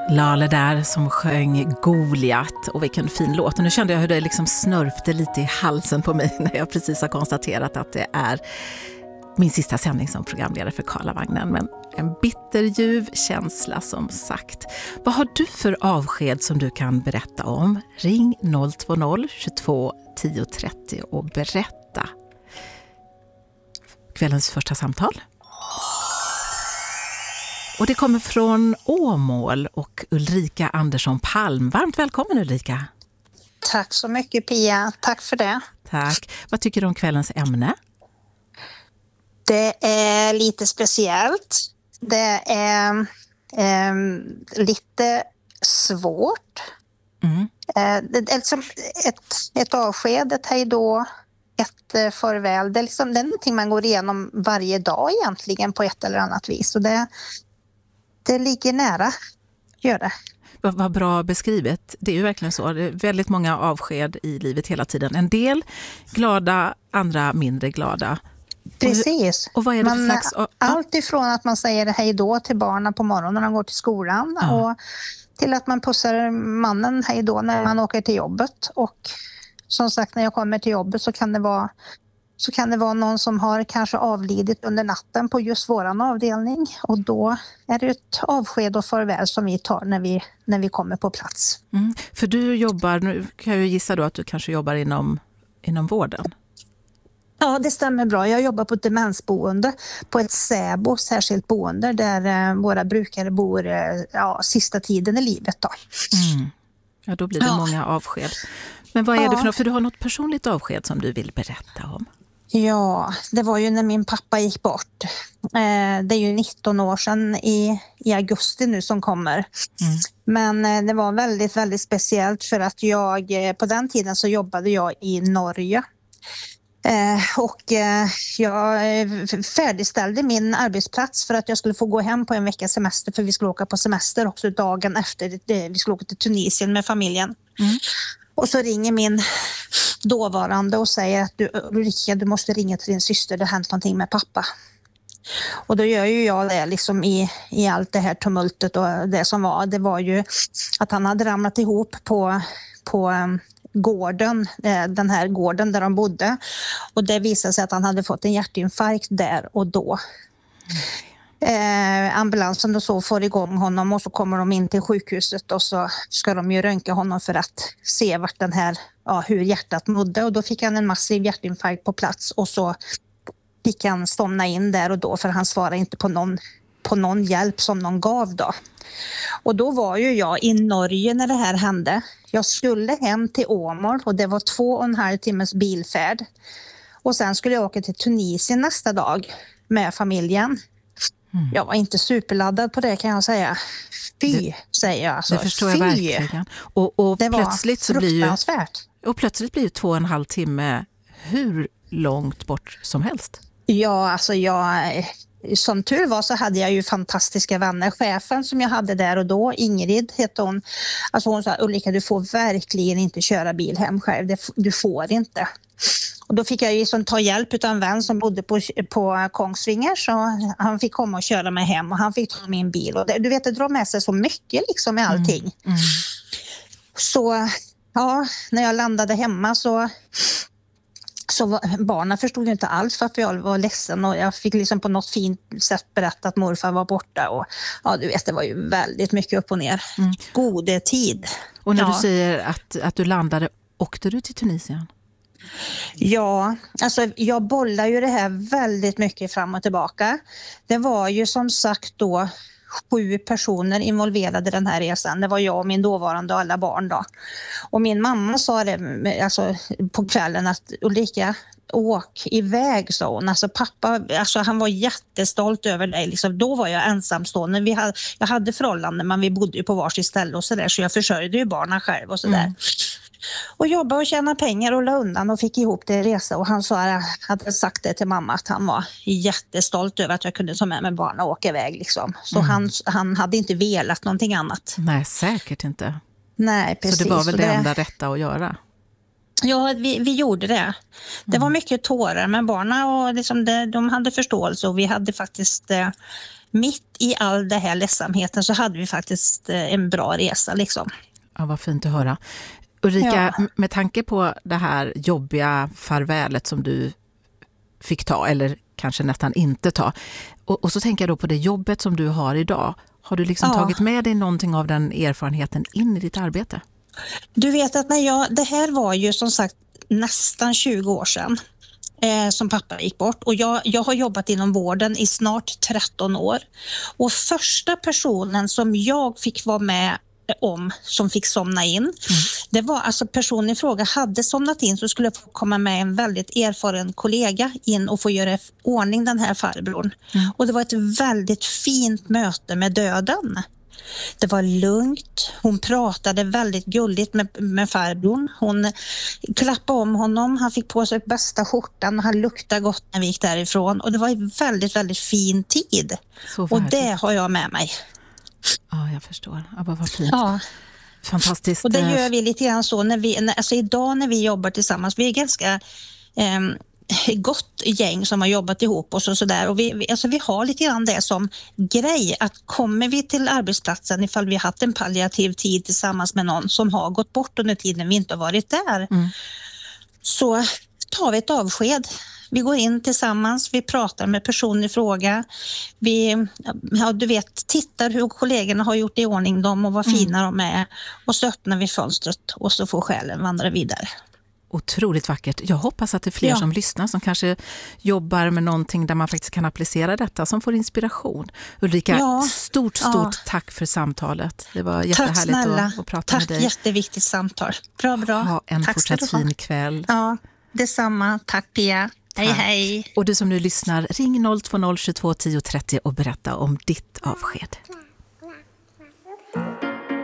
Lale där som sjöng Goliat, och vilken fin låt. Och nu kände jag hur det liksom snörpte lite i halsen på mig när jag precis har konstaterat att det är min sista sändning som programledare för Karlavagnen. Men en bitterljuv känsla som sagt. Vad har du för avsked som du kan berätta om? Ring 020 22 10 30 och berätta. Kvällens första samtal. Och det kommer från Åmål och Ulrika Andersson Palm. Varmt välkommen Ulrika. Tack så mycket Pia, tack för det. Tack. Vad tycker du om kvällens ämne? Det är lite speciellt. Det är lite svårt. Det är liksom ett avsked, ett hejdå, ett farväl. Det är någonting man går igenom varje dag egentligen på ett eller annat vis. Och det ligger nära, gör det. Vad bra beskrivet. Det är ju verkligen så. Det är väldigt många avsked i livet hela tiden. En del glada, andra mindre glada. Precis. Och vad är det för slags... Allt ifrån att man säger hej då till barnen på morgonen när de går till skolan och till att man pussar mannen hej då när man åker till jobbet. Och som sagt, när jag kommer till jobbet så kan det vara någon som har kanske avlidit under natten på just våran avdelning. Och då är det ett avsked och farväl som vi tar när vi kommer på plats. För du jobbar, nu kan jag gissa då att du kanske jobbar inom vården. Ja, det stämmer bra. Jag jobbar på ett demensboende, på ett SÄBO, särskilt boende, där våra brukare bor sista tiden i livet då. Ja, då blir det många avsked. Men vad är det för något? För du har något personligt avsked som du vill berätta om. Ja, det var ju när min pappa gick bort. Det är ju 19 år sedan i augusti nu som kommer. Men det var väldigt, väldigt speciellt för att på den tiden så jobbade jag i Norge. Och jag färdigställde min arbetsplats för att jag skulle få gå hem på en veckas semester, för vi skulle åka på semester också dagen efter vi skulle åka till Tunisien med familjen. Och så ringer min dåvarande och säger att Ulrika, du måste ringa till din syster, det har hänt någonting med pappa. Och då gör ju jag det liksom i allt det här tumultet, och det var ju att han hade ramlat ihop på gården, den här gården där de bodde, och det visade sig att han hade fått en hjärtinfarkt där och då. Ambulansen och så får igång honom, och så kommer de in till sjukhuset och så ska de ju röntga honom för att se vart hur hjärtat mådde, och då fick han en massiv hjärtinfarkt på plats, och så fick han somna in där och då, för han svarade inte på någon hjälp som någon gav då. Och då var ju jag i Norge när det här hände. Jag skulle hem till Åmål och det var 2,5 timmes bilfärd. Och sen skulle jag åka till Tunisien nästa dag med familjen. Jag var inte superladdad på det, kan jag säga. Säger jag. Alltså, det förstår jag verkligen. Och det plötsligt var fruktansvärt. Och plötsligt blir ju 2,5 timme hur långt bort som helst. Ja, alltså som tur var så hade jag ju fantastiska vänner. Chefen som jag hade där och då, Ingrid hette hon. Alltså hon sa, Ulrika, du får verkligen inte köra bil hem själv. Du får inte. Och då fick jag ju ta hjälp av en vän som bodde på Kongsvinger, så han fick komma och köra mig hem, och han fick ta min bil. Och du vet, det drar med sig så mycket liksom med allting. Så när jag landade hemma så barnen förstod inte alls varför jag var ledsen, och jag fick liksom på något fint sätt berätta att morfar var borta, och du vet, det var ju väldigt mycket upp och ner. Gode tid. Och när du säger att du landade, åkte du till Tunisien? Ja, alltså jag bollar ju det här väldigt mycket fram och tillbaka. Det var ju som sagt då 7 personer involverade i den här resan. Det var jag och min dåvarande och alla barn då. Och min mamma sa det på kvällen att Ulrika, åk iväg, sa hon. Alltså pappa, han var jättestolt över dig. Liksom, då var jag ensamstående. Jag hade förhållanden, men vi bodde ju på varsitt ställe och sådär, så jag försörjde ju barnen själv och sådär. Och jobbade och tjänade pengar och la undan och fick ihop det resa. Och han hade sagt det till mamma att han var jättestolt över att jag kunde ta med mig barn och åka iväg. Liksom. Så han hade inte velat någonting annat. Nej, säkert inte. Nej, precis. Så det var väl det enda rätta att göra? Ja, vi gjorde det. Det var mycket tårar med barnen, och liksom de hade förståelse, och vi hade faktiskt mitt i all det här ledsamheten så hade vi faktiskt en bra resa liksom. Ja, vad fint att höra. Ulrika, med tanke på det här jobbiga farvälet som du fick ta, eller kanske nästan inte ta. Och så tänker jag då på det jobbet som du har idag. Har du liksom tagit med dig någonting av den erfarenheten in i ditt arbete? Du vet att det här var ju som sagt nästan 20 år sedan som pappa gick bort. Och jag har jobbat inom vården i snart 13 år. Och första personen som jag fick vara med som fick somna in. Det var alltså personen i fråga hade somnat in, så skulle få komma med en väldigt erfaren kollega in och få göra ordning den här farbrorn. Och det var ett väldigt fint möte med döden. Det var lugnt. Hon pratade väldigt gulligt med farbrorn. Hon klappade om honom. Han fick på sig bästa skjortan och han luktade gott när vi gick därifrån. Och det var en väldigt, väldigt fin tid. Och det har jag med mig. Ja, jag förstår. Ja, vad fint. Ja. Fantastiskt. Och det gör vi lite grann så idag när vi jobbar tillsammans. Vi är ganska gott gäng som har jobbat ihop oss och sådär. Och vi har lite grann det som grej att kommer vi till arbetsplatsen ifall vi har haft en palliativ tid tillsammans med någon som har gått bort under tiden vi inte har varit där. Så tar vi ett avsked. Vi går in tillsammans, vi pratar med personen i fråga. Vi tittar hur kollegorna har gjort i ordning dem och vad fina de är. Och så öppnar vi fönstret och så får själen vandra vidare. Otroligt vackert. Jag hoppas att det är fler som lyssnar som kanske jobbar med någonting där man faktiskt kan applicera detta, som får inspiration. Ulrika, stort tack för samtalet. Det var jättehärligt att prata med dig. Tack, jätteviktigt samtal. Bra. Ha en fortsatt fin kväll. Ja, detsamma. Tack Pia. Hej, hej. Och du som nu lyssnar, ring 020 22 10 30 och berätta om ditt avsked.